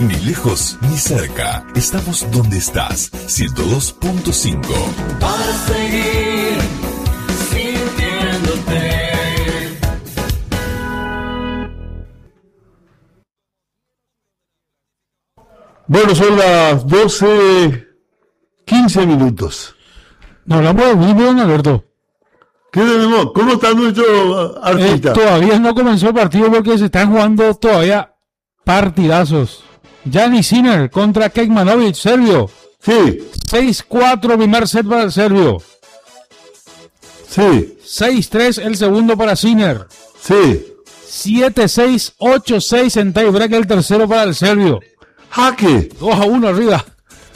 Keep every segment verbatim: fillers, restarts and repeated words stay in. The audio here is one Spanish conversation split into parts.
Ni lejos ni cerca. Estamos donde estás. ciento dos punto cinco. Para seguir sintiéndote. Bueno, son las doce quince minutos. Nos hablamos de Wimbledon, Alberto. ¿Qué tenemos? ¿Cómo está nuestro artista? Eh, todavía no comenzó el partido porque se están jugando todavía partidazos. Giannis Sinner contra Kekmanovic, serbio. Sí. seis cuatro primer set para el serbio. Sí. seis tres el segundo para Sinner. Sí. siete seis, ocho seis en tiebreak el tercero para el serbio. Jaque. dos a uno arriba.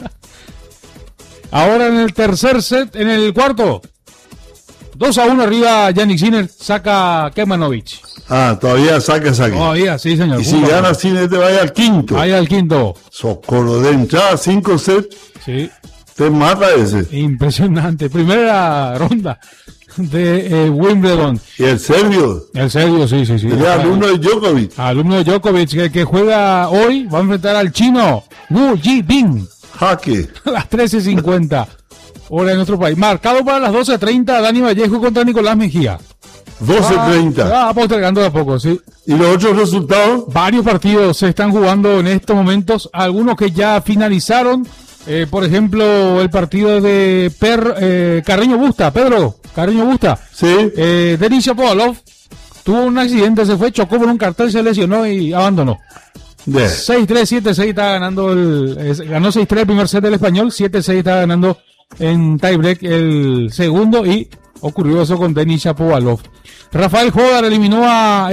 Ahora en el tercer set, en el cuarto. dos a uno arriba Yannick Sinner, saca Kekmanovic. Ah, todavía saca, saque. Todavía, sí, señor. Y si gana Sinner te vaya al quinto. Vaya al quinto. Socorro de entrada, cinco sets. Sí. Te mata ese. Impresionante. Primera ronda de eh, Wimbledon. Y el serbio. El serbio, sí, sí, sí. El alumno de Djokovic. Alumno de Djokovic que, que juega hoy, va a enfrentar al chino Wu Jibing. Jaque. A las trece cincuenta. Hora en nuestro país. Marcado para las doce treinta, Dani Vallejo contra Nicolás Mejía. doce treinta. Va postergando de a poco, sí. ¿Y los otros resultados? Varios partidos se están jugando en estos momentos. Algunos que ya finalizaron. Eh, por ejemplo, el partido de Per, eh, Carreño Busta. Pedro, Carreño Busta. Sí. Eh, Denis Shapovalov tuvo un accidente, se fue, chocó por un cartel, se lesionó y abandonó. De. seis tres, siete seis está ganando el... Es, ganó seis tres el primer set del español, siete seis está ganando en tiebreak el segundo y ocurrió eso con Denis Shapovalov. Rafael Jodar eliminó a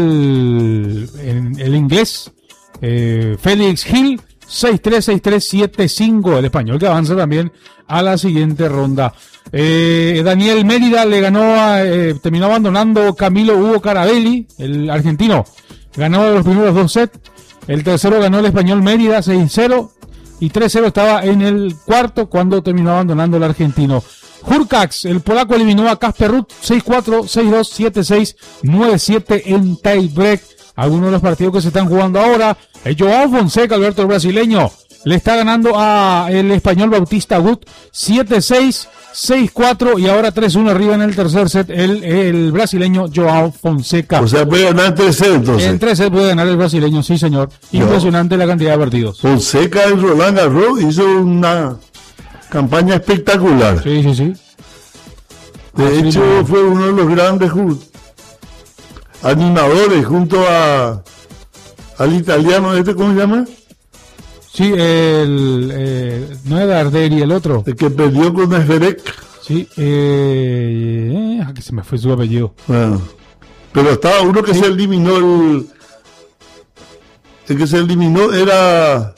el, el, el inglés eh, Félix Gil, seis tres, seis tres, siete cinco, el español que avanza también a la siguiente ronda. Eh, Daniel Mérida le ganó a, eh, terminó abandonando Camilo Hugo Carabelli, el argentino, ganó los primeros dos sets, el tercero ganó el español Mérida seis cero y tres cero estaba en el cuarto cuando terminó abandonando el argentino. Hurkacz, el polaco, eliminó a Casper Ruud seis cuatro, seis dos, siete seis, nueve siete en tiebreak. Algunos de los partidos que se están jugando ahora. El Joao Fonseca, Alberto, el brasileño, le está ganando a el español Bautista Agut siete seis, seis cuatro y ahora tres uno arriba en el tercer set el, el brasileño Joao Fonseca. O sea, puede ganar en tres sets entonces. En tres sets puede ganar el brasileño, sí señor. Impresionante no. La cantidad de partidos. Fonseca en Roland Garros hizo una campaña espectacular. Sí, sí, sí. De Así hecho, mismo. fue uno de los grandes ju- animadores junto a al italiano este, ¿cómo se llama? Sí, el eh, no es Darderi, el otro. El que perdió con Esverek. Sí, eh, eh, que se me fue su apellido. Bueno, pero estaba uno que Sí. se eliminó, el, el que se eliminó era,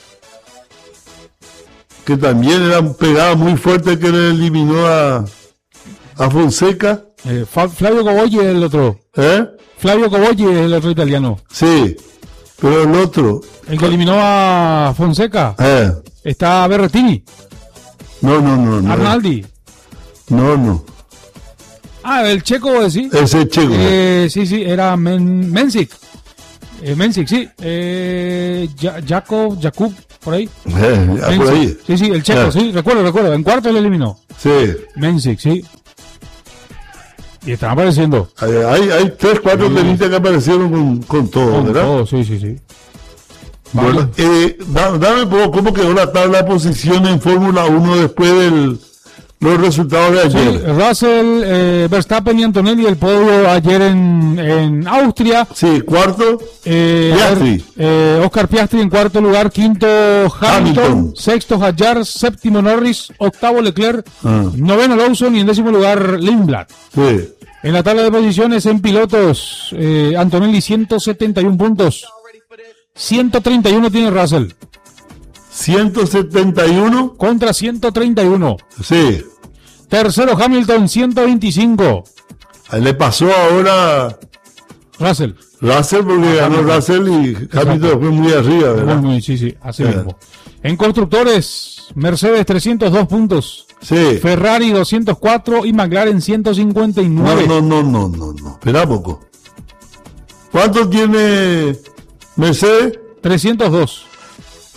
que también era pegada muy fuerte, que le eliminó a, a Fonseca. Eh, Fa- Flavio Cobolli es el otro. ¿Eh? Flavio Cobolli es el otro italiano. Sí, pero el otro, El que eliminó a Fonseca. eh, Está Berrettini, no, no, no, no, Arnaldi. no, no, Ah, el checo, sí. ese checo, Eh, sí, sí, era Men, Menzik. Eh, Menzik, sí. Eh, Ja- Jakub, Jakub, por ahí. eh, ah, por ahí, Sí, sí, el checo, Ah. sí, recuerdo, recuerdo. En cuarto le eliminó. sí, Menzik, sí. Y están apareciendo. hay, hay, hay tres, cuatro Sí. tenistas que aparecieron con, con todo, Con ¿verdad? todo, sí, sí, sí. Bueno, eh, da- dame un poco cómo quedó la tabla de posición en Fórmula uno después de los resultados de Sí, ayer. Russell, eh, Verstappen y Antonelli, el podio ayer en, en Austria. Sí, cuarto, Eh, Piastri. eh, Oscar Piastri en cuarto lugar, quinto Hamilton, Hamilton. sexto Hadjar, séptimo Norris, octavo Leclerc, Ah. noveno Lawson y en décimo lugar Lindblad. sí, En la tabla de posiciones en pilotos, eh, Antonelli ciento setenta y uno puntos, ciento treinta y uno tiene Russell, ciento setenta y uno, contra ciento treinta y uno. sí, Tercero Hamilton, ciento veinticinco. ahí le pasó ahora Russell. Russell porque Ah, ganó Hamilton. Russell y Hamilton fue muy arriba, ¿verdad? Muy, muy, sí, sí, así Eh. mismo. En constructores, Mercedes trescientos dos puntos, Sí, Ferrari doscientos cuatro y McLaren ciento cincuenta y no, nueve. no, no, no, no, no, espera poco. ¿Cuánto tiene Mercedes? trescientos dos.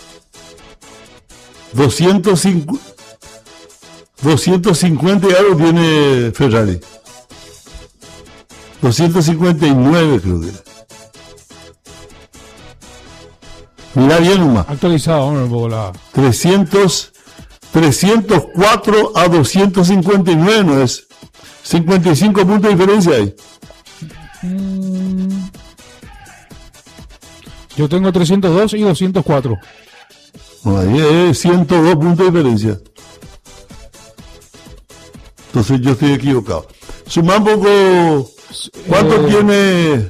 doscientos cincuenta, doscientos cincuenta y algo tiene Ferrari. doscientos cincuenta y nueve creo que era. Mira bien, Uma. Actualizado, hombre, un poco la... trescientos, trescientos cuatro a doscientos cincuenta y nueve, ¿no es? cincuenta y cinco puntos de diferencia ahí. Mm. Yo tengo trescientos dos y doscientos cuatro. No, ahí es ciento dos puntos de diferencia. Entonces yo estoy equivocado. Suma un poco. ¿Cuánto Eh, tiene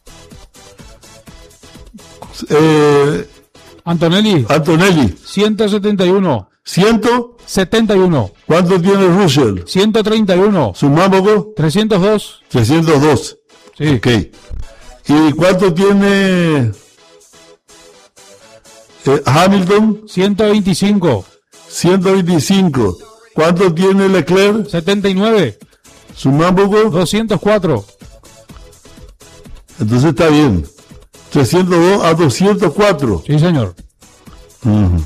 eh, Antonelli, Antonelli? ciento setenta y uno. ¿Ciento? setenta y uno. ¿Cuánto tiene Russell? ciento treinta y uno. Suma un poco. trescientos dos. trescientos dos. Sí. Ok. ¿Y cuánto tiene eh, Hamilton? ciento veinticinco. ciento veinticinco. ¿Cuánto tiene Leclerc? setenta y nueve. Suma un poco. doscientos cuatro. Entonces está bien. trescientos dos a doscientos cuatro. Sí, señor. Uh-huh.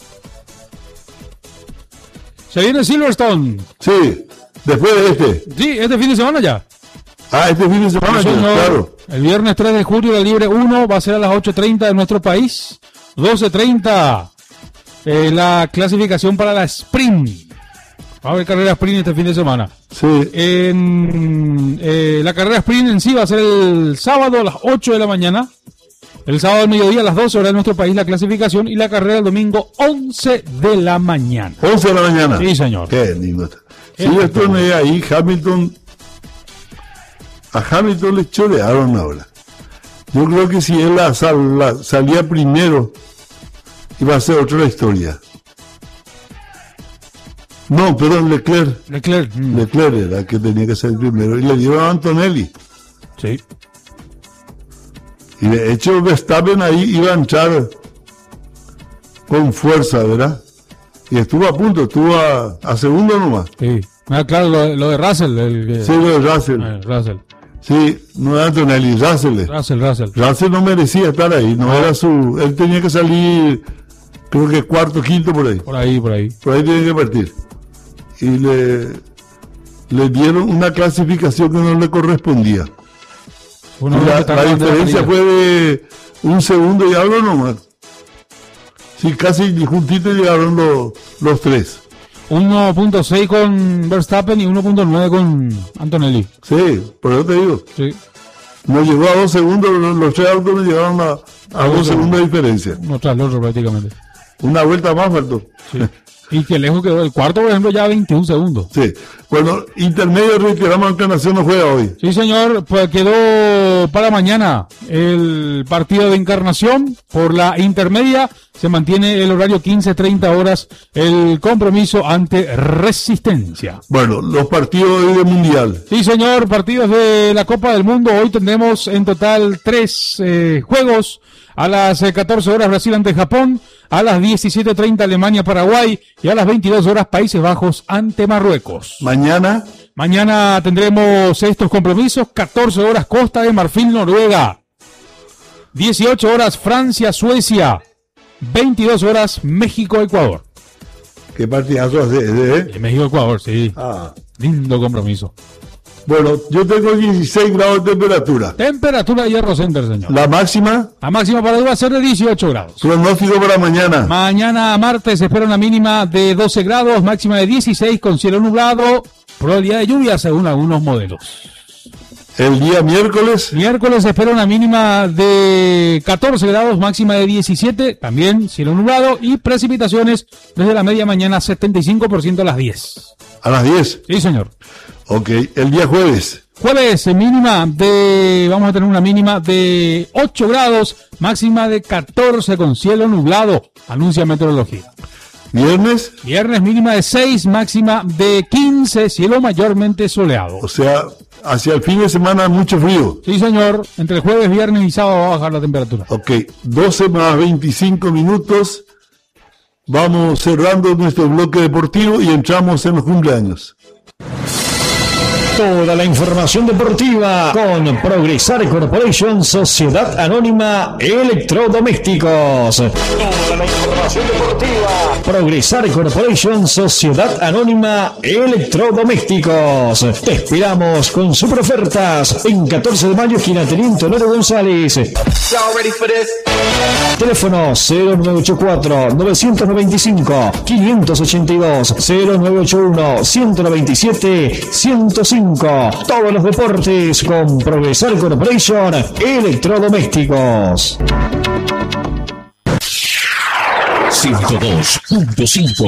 Se viene Silverstone. Sí, después de este. Sí, este fin de semana ya. Ah, este fin de semana, Sí, ya, señor. claro. El viernes tres de julio, la Libre uno va a ser a las ocho treinta de nuestro país. doce treinta. Eh, la clasificación para la Sprint. Va a haber carrera Sprint este fin de semana. Sí, En, eh, la carrera Sprint en sí va a ser el sábado a las ocho de la mañana. El sábado al mediodía a las doce horas de nuestro país la clasificación. Y la carrera el domingo once de la mañana. once de la mañana. Sí, señor. Qué lindo está. Qué Sí, esto lindo. no es ahí, Hamilton. A Hamilton le chorearon ahora. Yo creo que si él la, sal- la- salía primero, iba a ser otra historia. No, perdón, Leclerc. Leclerc. mm, Leclerc era el que tenía que ser primero. Y le dieron a Antonelli. Sí. Y de hecho Verstappen ahí iba a entrar con fuerza, ¿verdad? Y estuvo a punto, estuvo a, a segundo nomás. Sí. Ah, claro, lo, lo de Russell. El, que- Sí, lo de Russell. eh, Russell. Sí, no era Antonelli, Russell. Russell, Russell. Russell no merecía estar ahí, no era su... Él tenía que salir, creo que cuarto, quinto por ahí. Por ahí, por ahí. Por ahí tenía que partir. Y le, le dieron una clasificación que no le correspondía. Uno Y de los la, que está la ganando la diferencia parrilla. fue de un segundo y algo nomás. Sí, casi juntitos llegaron los, los tres. uno punto seis con Verstappen y uno punto nueve con Antonelli. Sí, por eso te digo. Sí. No llegó a dos segundos, los, los tres autos no llegaron a, a dos segundos de diferencia. Uno tras el otro prácticamente. Una vuelta más faltó. Sí. Y que lejos quedó. El cuarto, por ejemplo, ya veintiún segundos. Sí. Bueno, intermedio reiteramos que Nación no juega hoy. Sí, señor, pues quedó para mañana el partido de Encarnación por la intermedia. Se mantiene el horario quince treinta horas, el compromiso ante Resistencia. Bueno, los partidos hoy de Mundial. Sí, señor, partidos de la Copa del Mundo. Hoy tendremos en total tres eh, juegos. A las eh, catorce horas Brasil ante Japón, a las diecisiete treinta Alemania-Paraguay y a las veintidós horas Países Bajos ante Marruecos. Mañana, Mañana tendremos estos compromisos, catorce horas Costa de Marfil, Noruega, dieciocho horas Francia, Suecia, veintidós horas México, Ecuador. ¿qué partidazo hace ese, eh? Eh, México, Ecuador, sí, Ah. lindo compromiso. Bueno, yo tengo dieciséis grados de temperatura. Temperatura de Hierro Center, señor. La máxima, La máxima para hoy va a ser de dieciocho grados. pronóstico para mañana. Mañana martes se espera una mínima de doce grados, máxima de dieciséis con cielo nublado, probabilidad de lluvia según algunos modelos. El día miércoles, Miércoles se espera una mínima de catorce grados, máxima de diecisiete, también cielo nublado y precipitaciones desde la media mañana setenta y cinco por ciento a las diez. a las diez. Sí, señor. Ok, el día jueves, Jueves, eh, mínima de, vamos a tener una mínima de ocho grados, máxima de catorce con cielo nublado, anuncia meteorología. viernes, Viernes mínima de seis, máxima de quince, cielo mayormente soleado. o sea, hacia el fin de semana mucho frío. Sí, señor, entre el jueves, viernes y sábado va a bajar la temperatura. Ok, doce más veinticinco minutos. Vamos cerrando nuestro bloque deportivo y entramos en los cumpleaños. Toda la información deportiva con Progresar Corporation, Sociedad Anónima Electrodomésticos. Toda la información deportiva. Progresar Corporation, Sociedad Anónima Electrodomésticos. Te esperamos con super ofertas en catorce de mayo, esquina Teniente Honor González. Teléfono cero nueve ocho cuatro, nueve nueve cinco, cinco ocho dos, cero nueve ocho uno, uno nueve siete, ciento cinco. Todos los deportes con Progresar Corporation Electrodomésticos. ciento dos punto cinco.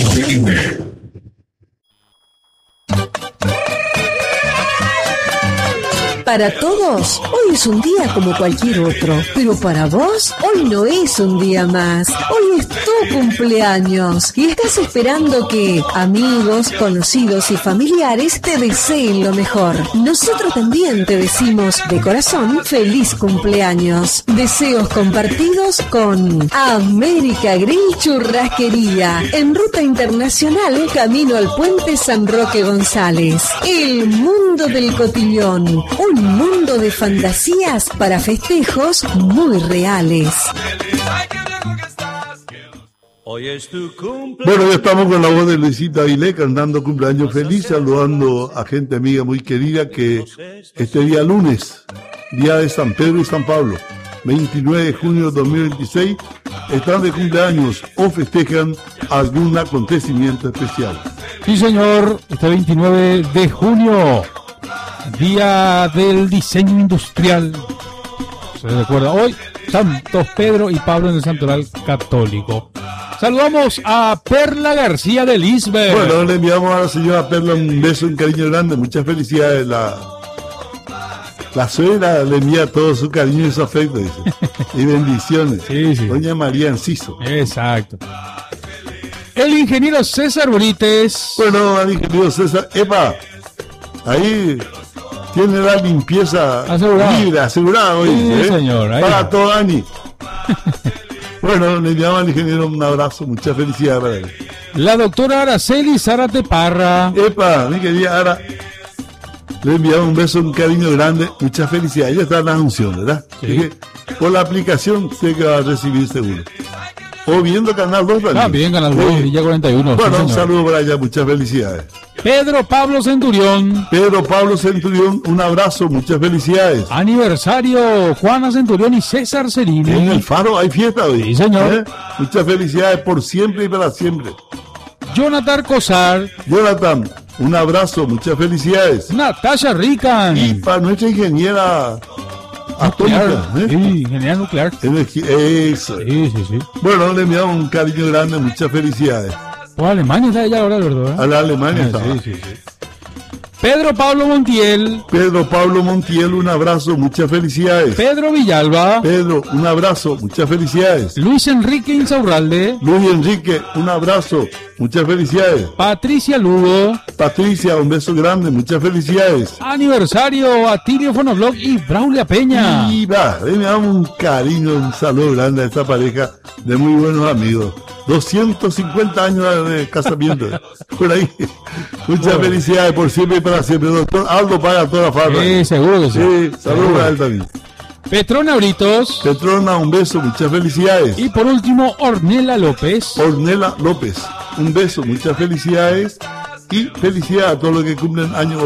Para todos, hoy es un día como cualquier otro, pero para vos, hoy no es un día más. Hoy es tu cumpleaños y estás esperando que amigos, conocidos y familiares te deseen lo mejor. Nosotros también te decimos de corazón feliz cumpleaños. Deseos compartidos con América Grill Churrasquería, en Ruta Internacional, camino al Puente San Roque González. El mundo del cotillón, un mundo de fantasías para festejos muy reales. Hoy es tu cumpleaños. Bueno, ya estamos con la voz de Luisito Aguilé cantando cumpleaños feliz, saludando a gente amiga muy querida que este día lunes, día de San Pedro y San Pablo, veintinueve de junio de dos mil veintiséis, están de cumpleaños o festejan algún acontecimiento especial. Sí, señor, este veintinueve de junio, Día del Diseño Industrial. Se recuerda hoy Santos Pedro y Pablo en el Santoral Católico. Saludamos a Perla García de Lisbeth. Bueno, le enviamos a la señora Perla un beso, un cariño grande, muchas felicidades. La, la suegra le envía todo su cariño y su afecto, dice. Y bendiciones. Sí, sí. Doña María Enciso. Exacto. El ingeniero César Brites. Bueno, al ingeniero César, epa, ahí tiene la limpieza asegurada, libre, asegurada hoy, sí, ¿eh? señor, ahí. Para todo Ani. Bueno, le llamo al ingeniero un abrazo, mucha felicidad para él. La doctora Araceli Zárate Parra. Epa, mi querida Ara, le enviamos un beso, un cariño grande, mucha felicidad. Ella está en la Asunción, ¿verdad? Sí. Dije, por la aplicación sé que va a recibir seguro. O viendo Canal dos también. Ah, bien, Canal dos, Sí. Villa cuarenta y uno. Bueno, sí, un señor. saludo para ella, muchas felicidades. Pedro Pablo Centurión. Pedro Pablo Centurión, un abrazo, muchas felicidades. Aniversario Juana Centurión y César Cerini. En el Faro hay fiesta hoy. Sí, señor. ¿Eh? Muchas felicidades por siempre y para siempre. Jonathan Cosar. Jonathan, un abrazo, muchas felicidades. Natasha Rican. Y para nuestra ingeniera atómica, ¿eh? Sí, ingeniera nuclear. Energi- Eso. Sí, sí, sí. Bueno, le enviamos un cariño grande, muchas felicidades. Pues Alemania está allá ahora, ¿verdad? A la Alemania Ah, estaba. sí, sí, sí. Pedro Pablo Montiel. Pedro Pablo Montiel, un abrazo, muchas felicidades. Pedro Villalba. Pedro, un abrazo, muchas felicidades. Luis Enrique Insaurralde. Luis Enrique, un abrazo, muchas felicidades. Patricia Lugo. Patricia, un beso grande, muchas felicidades. Aniversario Atilio Fonoblog y Braulia Peña. Y va, le damos un cariño, un saludo grande a esta pareja de muy buenos amigos. doscientos cincuenta años de casamiento, por ahí. Muchas Bueno. felicidades por siempre y para siempre. Doctor Aldo paga toda la farra. Sí, seguro que sí. Sí, saludos Seguro. para él también. Petrona Britos. Petrona, un beso, muchas felicidades. Y por último, Ornella López. Ornella López, un beso, muchas felicidades. Y felicidades a todos los que cumplen años